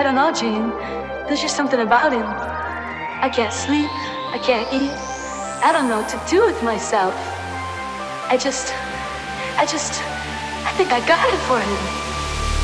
don't know, Gene. There's just something about him. I can't sleep. I can't eat. I don't know what to do with myself. I think I got it for him.